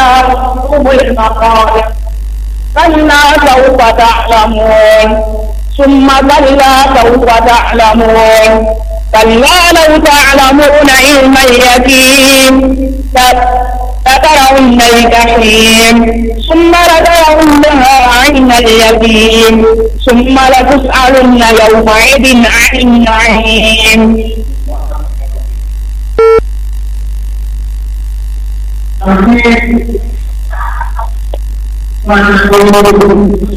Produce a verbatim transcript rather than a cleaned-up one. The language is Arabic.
ينقض المقادير كلا سوف تعلمون ثم كلا سوف تعلمون كلا لو تعلمون علم اليقين لترون الجحيم ثم لترونها عين اليقين ثم لتسألن يومئذ عن النعيم.